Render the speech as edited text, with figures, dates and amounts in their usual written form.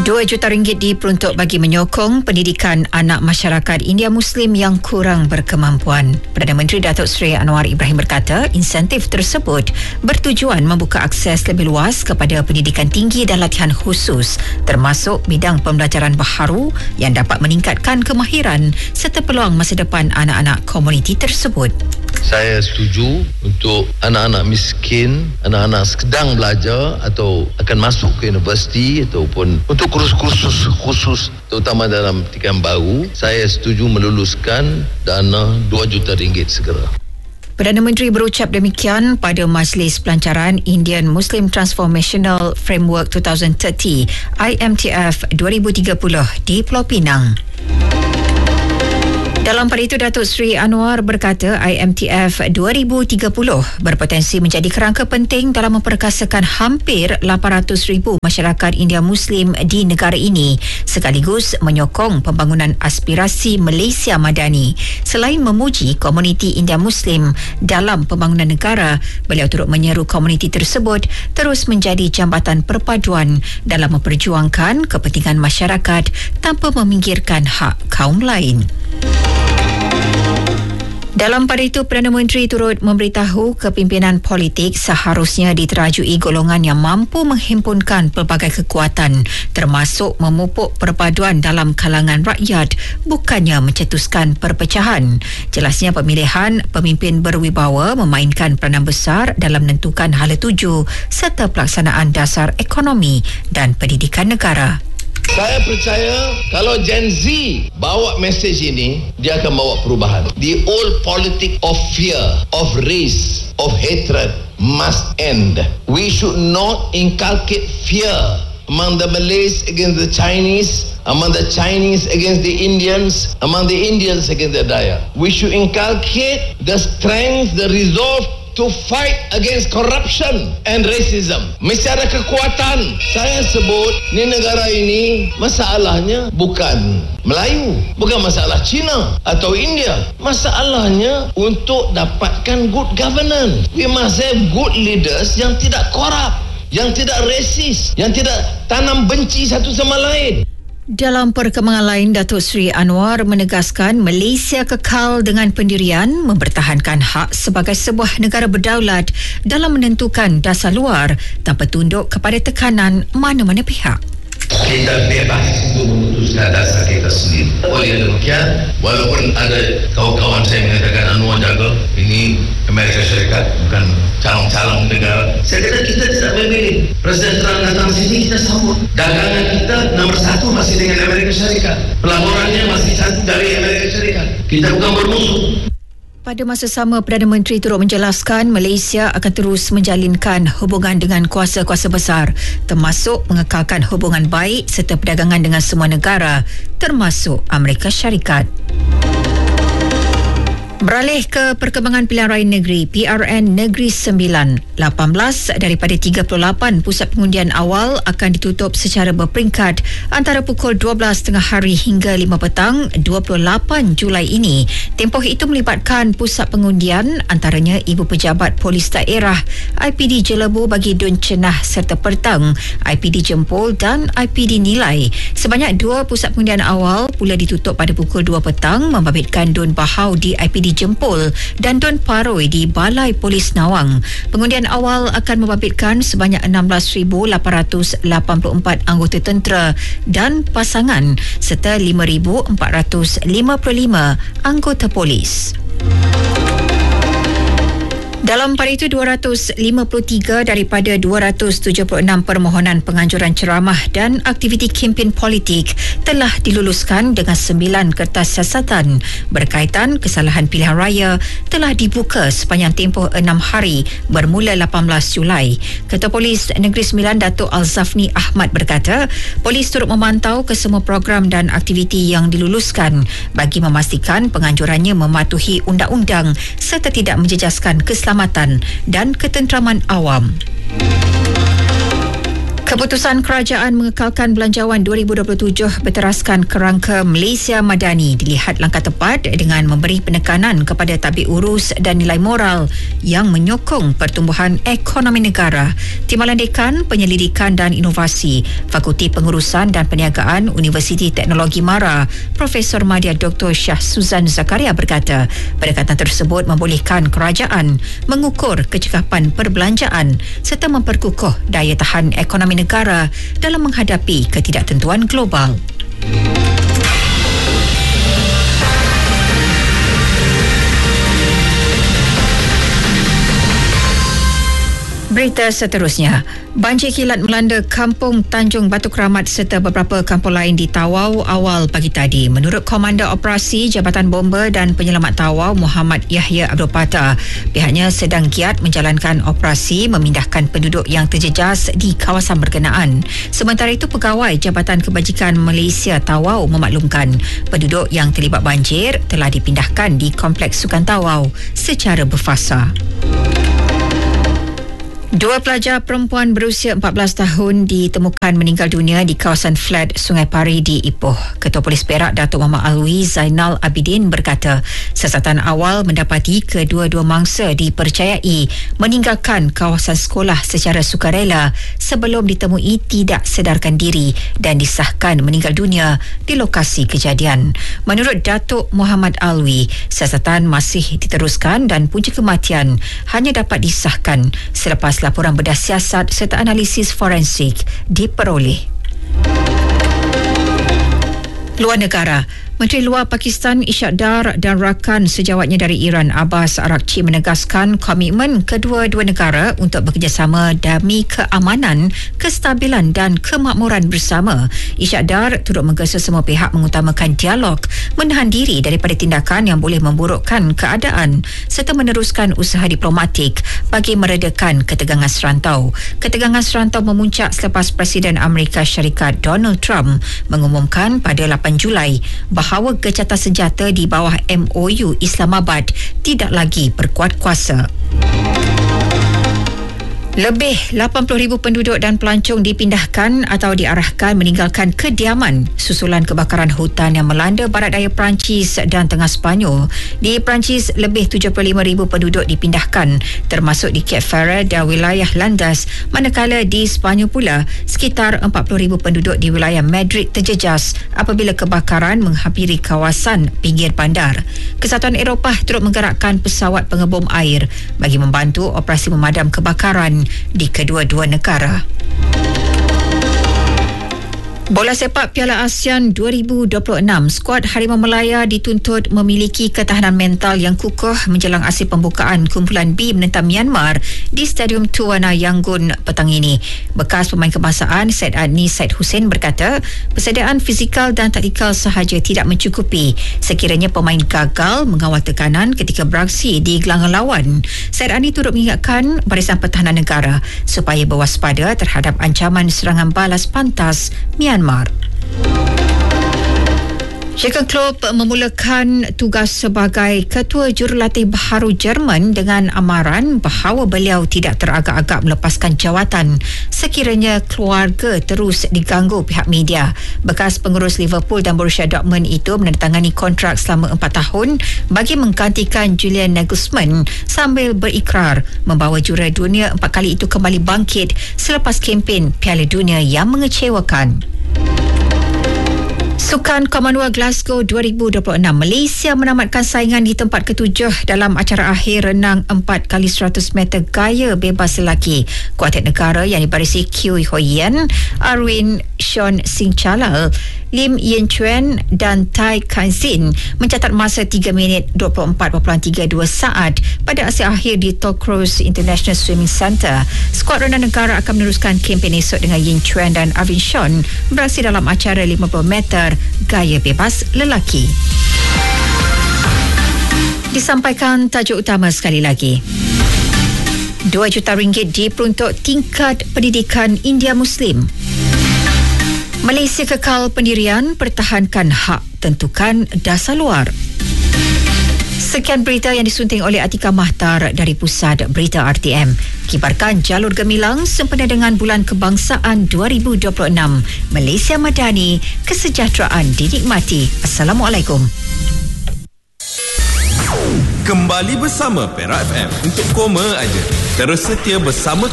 RM2 juta diperuntuk bagi menyokong pendidikan anak masyarakat India Muslim yang kurang berkemampuan. Perdana Menteri Datuk Seri Anwar Ibrahim berkata, insentif tersebut bertujuan membuka akses lebih luas kepada pendidikan tinggi dan latihan khusus, termasuk bidang pembelajaran baharu yang dapat meningkatkan kemahiran serta peluang masa depan anak-anak komuniti tersebut. Saya setuju untuk anak-anak miskin, anak-anak sedang belajar atau akan masuk ke universiti ataupun untuk kursus-kursus khusus terutama dalam pendidikan baru, saya setuju meluluskan dana RM2 juta segera. Perdana Menteri berucap demikian pada Majlis Pelancaran Indian Muslim Transformational Framework 2030 IMTF 2030 di Pulau Pinang. Dalam pada itu, Datuk Seri Anwar berkata IMTF 2030 berpotensi menjadi kerangka penting dalam memperkasakan hampir 800,000 masyarakat India Muslim di negara ini sekaligus menyokong pembangunan aspirasi Malaysia Madani. Selain memuji komuniti India Muslim dalam pembangunan negara, beliau turut menyeru komuniti tersebut terus menjadi jambatan perpaduan dalam memperjuangkan kepentingan masyarakat tanpa meminggirkan hak kaum lain. Dalam pada itu, Perdana Menteri turut memberitahu kepimpinan politik seharusnya diterajui golongan yang mampu menghimpunkan pelbagai kekuatan termasuk memupuk perpaduan dalam kalangan rakyat, bukannya mencetuskan perpecahan. Jelasnya pemilihan pemimpin berwibawa memainkan peranan besar dalam menentukan hala tuju serta pelaksanaan dasar ekonomi dan pendidikan negara. Saya percaya kalau Gen Z bawa mesej ini, dia akan bawa perubahan. The old politic of fear, of race, of hatred must end. We should not inculcate fear among the Malays against the Chinese, among the Chinese against the Indians, among the Indians against the Dayak. We should inculcate the strength, the resolve to fight against corruption and racism. Mesti ada kekuatan. Saya sebut ni negara ini masalahnya bukan Melayu, bukan masalah Cina atau India. Masalahnya untuk dapatkan good governance. We must have good leaders yang tidak korup, yang tidak resis, yang tidak tanam benci satu sama lain. Dalam perkembangan lain, Datuk Seri Anwar menegaskan Malaysia kekal dengan pendirian mempertahankan hak sebagai sebuah negara berdaulat dalam menentukan dasar luar tanpa tunduk kepada tekanan mana-mana pihak. Kita bebas untuk memutuskan dasar kita sendiri. Oleh demikian, walaupun ada kawan-kawan saya mengatakan Anwar jaga, ini Amerika Syarikat bukan calon-calon negara. Saya kata kita tidak memilih. Presiden Trump datang sini, kita sambut. Dagangan kita nombor 1 masih dengan Amerika Syarikat. Pelaburannya masih satu dari Amerika Syarikat. Kita bukan bermusuh. Pada masa sama, Perdana Menteri turut menjelaskan Malaysia akan terus menjalinkan hubungan dengan kuasa-kuasa besar termasuk mengekalkan hubungan baik serta perdagangan dengan semua negara termasuk Amerika Syarikat. Beralih ke perkembangan pilihan raya negeri, PRN Negeri Sembilan, 18 daripada 38 pusat pengundian awal akan ditutup secara berperingkat antara pukul 12 tengah hari hingga 5 petang 28 Julai ini. Tempoh itu melibatkan pusat pengundian antaranya Ibu Pejabat Polis Daerah, IPD Jelebu bagi Dun Cenah serta Pertang, IPD Jempol dan IPD Nilai. Sebanyak 2 pusat pengundian awal pula ditutup pada pukul 2 petang membabitkan Dun Bahau di IPD Jempol dan Dun Paroi di Balai Polis Nawang. Pengundian awal akan membabitkan sebanyak 16,884 anggota tentera dan pasangan serta 5,455 anggota polis. Dalam pada itu, 253 daripada 276 permohonan penganjuran ceramah dan aktiviti kempen politik telah diluluskan dengan 9 kertas siasatan berkaitan kesalahan pilihan raya telah dibuka sepanjang tempoh 6 hari bermula 18 Julai. Ketua Polis Negeri Sembilan Datuk Al-Zafni Ahmad berkata, polis turut memantau kesemua program dan aktiviti yang diluluskan bagi memastikan penganjurannya mematuhi undang-undang serta tidak menjejaskan keselamatan dan ketenteraman awam. Keputusan kerajaan mengekalkan Belanjawan 2027 berteraskan kerangka Malaysia Madani dilihat langkah tepat dengan memberi penekanan kepada tadbir urus dan nilai moral yang menyokong pertumbuhan ekonomi negara. Timbalan Dekan Penyelidikan dan Inovasi Fakulti Pengurusan dan Perniagaan Universiti Teknologi MARA, Profesor Madya Dr. Shah Suzan Zakaria berkata, pendekatan tersebut membolehkan kerajaan mengukur kecekapan perbelanjaan serta memperkukuh daya tahan ekonomi negara dalam menghadapi ketidaktentuan global. Berita seterusnya, banjir kilat melanda kampung Tanjung Batu Keramat serta beberapa kampung lain di Tawau awal pagi tadi. Menurut Komander Operasi Jabatan Bomba dan Penyelamat Tawau Muhammad Yahya Abdul Patah, pihaknya sedang giat menjalankan operasi memindahkan penduduk yang terjejas di kawasan berkenaan. Sementara itu, Pegawai Jabatan Kebajikan Malaysia Tawau memaklumkan penduduk yang terlibat banjir telah dipindahkan di Kompleks Sukan Tawau secara berfasa. Dua pelajar perempuan berusia 14 tahun ditemukan meninggal dunia di kawasan flat Sungai Pari di Ipoh. Ketua Polis Perak Datuk Muhammad Alwi Zainal Abidin berkata, siasatan awal mendapati kedua-dua mangsa dipercayai meninggalkan kawasan sekolah secara sukarela sebelum ditemui tidak sedarkan diri dan disahkan meninggal dunia di lokasi kejadian. Menurut Datuk Muhammad Alwi, siasatan masih diteruskan dan punca kematian hanya dapat disahkan selepas laporan bedah siasat serta analisis forensik diperoleh. Luar negara, Menteri Luar Pakistan Ishak Dar dan rakan sejawatnya dari Iran Abbas Araghchi menegaskan komitmen kedua-dua negara untuk bekerjasama demi keamanan, kestabilan dan kemakmuran bersama. Ishak Dar turut menggesa semua pihak mengutamakan dialog, menahan diri daripada tindakan yang boleh memburukkan keadaan serta meneruskan usaha diplomatik bagi meredakan ketegangan serantau. Ketegangan serantau memuncak selepas Presiden Amerika Syarikat Donald Trump mengumumkan pada 8 Julai bahawa gecatan senjata di bawah MOU Islamabad tidak lagi berkuat kuasa. Lebih 80,000 penduduk dan pelancong dipindahkan atau diarahkan meninggalkan kediaman susulan kebakaran hutan yang melanda barat daya Perancis dan tengah Sepanyol. Di Perancis, lebih 75,000 penduduk dipindahkan termasuk di Cape Ferret dan wilayah Landas, manakala di Sepanyol pula sekitar 40,000 penduduk di wilayah Madrid terjejas apabila kebakaran menghampiri kawasan pinggir bandar. Kesatuan Eropah turut menggerakkan pesawat pengebom air bagi membantu operasi memadam kebakaran di kedua-dua negara. Bola sepak Piala ASEAN 2026, skuad Harimau Melaya dituntut memiliki ketahanan mental yang kukuh menjelang aksi pembukaan kumpulan B menentang Myanmar di Stadium Tuwana Yangon petang ini. Bekas pemain kebangsaan Syed Adni Syed Hussein berkata, persediaan fizikal dan taktikal sahaja tidak mencukupi sekiranya pemain gagal mengawal tekanan ketika beraksi di gelanggang lawan. Syed Adni turut mengingatkan Barisan Pertahanan Negara supaya berwaspada terhadap ancaman serangan balas pantas Myanmar. Jurgen Klopp memulakan tugas sebagai ketua jurulatih baharu Jerman dengan amaran bahawa beliau tidak teragak-agak melepaskan jawatan sekiranya keluarga terus diganggu pihak media. Bekas pengurus Liverpool dan Borussia Dortmund itu menandatangani kontrak selama 4 tahun bagi menggantikan Julian Nagelsmann sambil berikrar membawa juara dunia 4 kali itu kembali bangkit selepas kempen Piala Dunia yang mengecewakan. Sukan Commonwealth Glasgow 2026, Malaysia menamatkan saingan di tempat ke-7 dalam acara akhir renang 4x100 meter gaya bebas lelaki. Kuartet negara yang dibarisi Kieu Hoyen, Arwin Sean Sing Chalal, Lim Yen Chuen dan Tai Kan Sin mencatat masa 3 minit 24.32 saat pada aksi akhir di Tokros International Swimming Centre. Skuad renang negara akan meneruskan kempen esok dengan Yen Chuen dan Arwin Sean beraksi dalam acara 50 meter gaya bebas lelaki. Disampaikan tajuk utama sekali lagi. 2 juta ringgit diperuntuk tingkat pendidikan India Muslim. Malaysia kekal pendirian, pertahankan hak tentukan dasar luar. Sekian berita yang disunting oleh Atika Mahtar dari Pusat Berita RTM. Kibarkan jalur gemilang sempena dengan Bulan Kebangsaan 2026. Malaysia Madani, kesejahteraan dinikmati. Assalamualaikum. Kembali bersama Perak FM untuk koma aja. Terus setia bersama